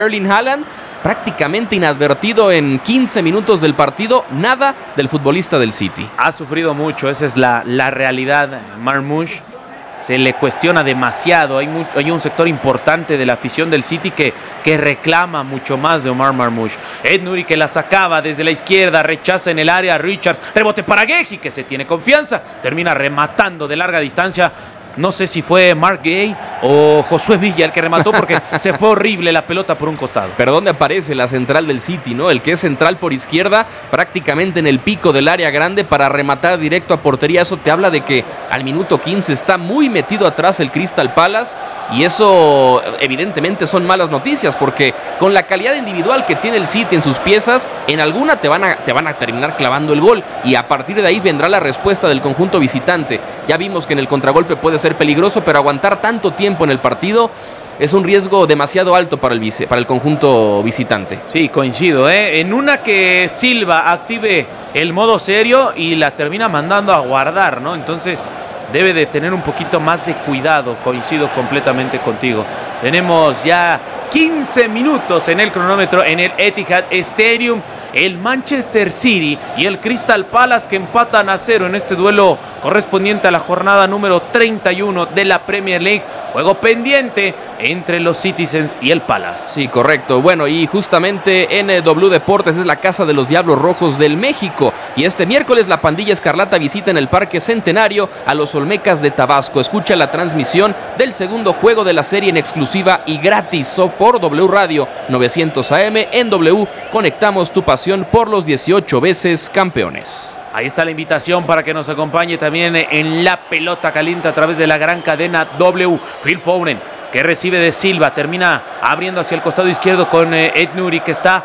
Erling Haaland, prácticamente inadvertido en 15 minutos del partido, nada del futbolista del City. Ha sufrido mucho, esa es la realidad. Marmoush se le cuestiona demasiado. Hay un sector importante de la afición del City que reclama mucho más de Omar Marmoush. Ed-Nouri, que la sacaba desde la izquierda, rechaza en el área a Richards, rebote para Guehi, que se tiene confianza, termina rematando de larga distancia. No sé si fue Marc Guehi o Josué Villa el que remató, porque se fue horrible la pelota por un costado. Pero ¿dónde aparece la central del City, no? El que es central por izquierda, prácticamente en el pico del área grande para rematar directo a portería. Eso te habla de que al minuto 15 está muy metido atrás el Crystal Palace, y eso evidentemente son malas noticias, porque con la calidad individual que tiene el City en sus piezas, en alguna te van a terminar clavando el gol, y a partir de ahí vendrá la respuesta del conjunto visitante. Ya vimos que en el contragolpe puede ser peligroso, pero aguantar tanto tiempo en el partido es un riesgo demasiado alto para el conjunto visitante. Sí, coincido, en una que Silva active el modo serio y la termina mandando a guardar, ¿no? Entonces debe de tener un poquito más de cuidado. Coincido completamente contigo. Tenemos ya 15 minutos en el cronómetro en el Etihad Stadium. El Manchester City y el Crystal Palace, que empatan a 0 en este duelo correspondiente a la jornada número 31 de la Premier League. Juego pendiente entre los Citizens y el Palace. Sí, correcto. Bueno, y justamente en W Deportes es la casa de los Diablos Rojos del México. Y este miércoles la pandilla escarlata visita en el Parque Centenario a los Olmecas de Tabasco. Escucha la transmisión del segundo juego de la serie en exclusiva y gratis por W Radio 900 AM. En W conectamos tu pasión por los 18 veces campeones. Ahí está la invitación para que nos acompañe también en la pelota caliente a través de la gran cadena W. Phil Foden, que recibe de Silva, termina abriendo hacia el costado izquierdo con Ed-Nouri, que está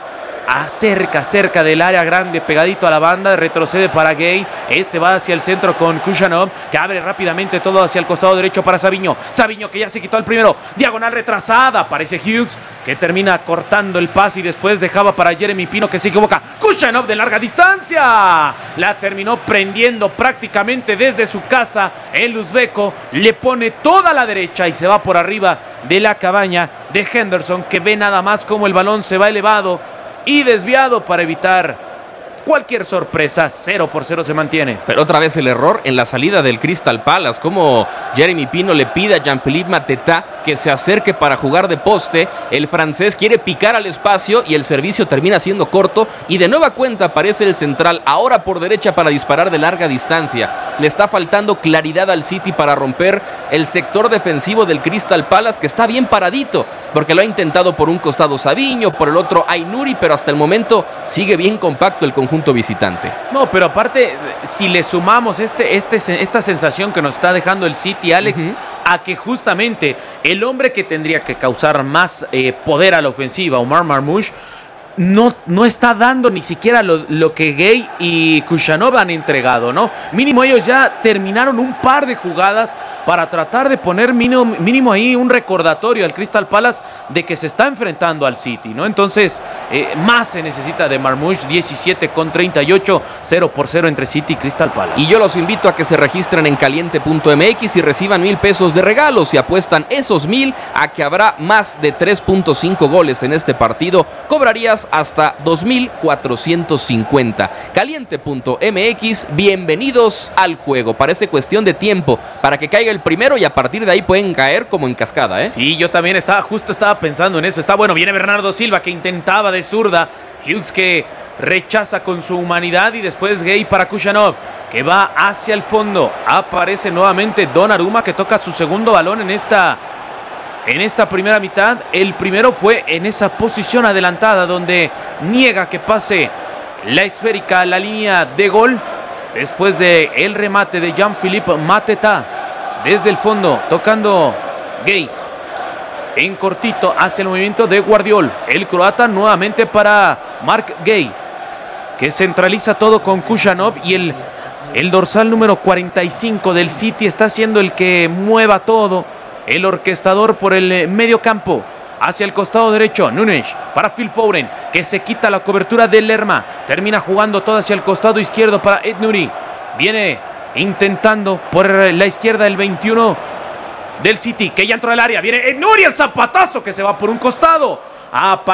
cerca del área grande, pegadito a la banda, retrocede para Guehi, este va hacia el centro con Kujanov, que abre rápidamente todo hacia el costado derecho para Savinho, que ya se quitó el primero, diagonal retrasada, aparece Hughes, que termina cortando el pase y después dejaba para Jeremy Pino, que se equivoca. Kujanov de larga distancia, la terminó prendiendo prácticamente desde su casa. El uzbeco le pone toda la derecha y se va por arriba de la cabaña de Henderson, que ve nada más como el balón se va elevado y desviado para evitar cualquier sorpresa. 0-0 se mantiene. Pero otra vez el error en la salida del Crystal Palace, como Jeremy Pino le pide a Jean-Philippe Mateta que se acerque para jugar de poste. El francés quiere picar al espacio y el servicio termina siendo corto, y de nueva cuenta aparece el central, ahora por derecha para disparar de larga distancia. Le está faltando claridad al City para romper el sector defensivo del Crystal Palace, que está bien paradito, porque lo ha intentado por un costado Savinho, por el otro Ed-Nouri, pero hasta el momento sigue bien compacto el conjunto visitante. No, pero aparte, si le sumamos esta sensación que nos está dejando el City, Alex, a que justamente el hombre que tendría que causar más poder a la ofensiva, Omar Marmoush, no está dando ni siquiera lo que Guehi y Kujanov han entregado, ¿no? Mínimo ellos ya terminaron un par de jugadas para tratar de poner mínimo ahí un recordatorio al Crystal Palace de que se está enfrentando al City, ¿no? Entonces, más se necesita de Marmoush. 17-38, 0-0 entre City y Crystal Palace. Y yo los invito a que se registren en caliente.mx y reciban 1,000 pesos de regalos. Si apuestan esos 1,000 a que habrá más de 3.5 goles en este partido, cobrarías hasta 2,450. Caliente.mx, bienvenidos al juego. Parece cuestión de tiempo para que caiga el primero, y a partir de ahí pueden caer como en cascada, ¿eh? Sí, yo también estaba pensando en eso. Está bueno, viene Bernardo Silva, que intentaba de zurda. Hughes, que rechaza con su humanidad, y después Guehi para Kujanov, que va hacia el fondo. Aparece nuevamente Donnarumma, que toca su segundo balón en esta primera mitad. El primero fue en esa posición adelantada donde niega que pase la esférica a la línea de gol, después de el remate de Jean-Philippe Mateta desde el fondo, tocando Guehi en cortito hacia el movimiento de Guardiol. El croata nuevamente para Marc Guehi, que centraliza todo con Kujanov, y el dorsal número 45 del City está siendo el que mueva todo, el orquestador por el medio campo. Hacia el costado derecho, Núñez para Phil Foden, que se quita la cobertura de Lerma, termina jugando todo hacia el costado izquierdo para Ed-Nouri. Viene intentando por la izquierda el 21 del City, que ya entró al área. Viene Ed-Nouri, el zapatazo que se va por un costado. a